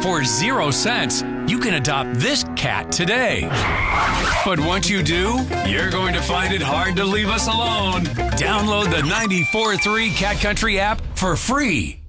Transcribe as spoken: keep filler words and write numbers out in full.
For zero cents, you can adopt this cat today. But once you do, you're going to find it hard to leave us alone. Download the ninety-four point three Cat Country app for free.